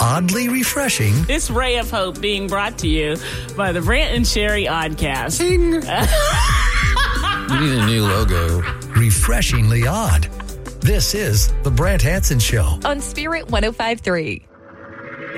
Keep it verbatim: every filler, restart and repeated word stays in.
oddly refreshing. This ray of hope being brought to you by the Brant and Sherry Oddcast. Ding. We need a new logo. Refreshingly odd. This is The Brant Hansen Show on Spirit one oh five point three.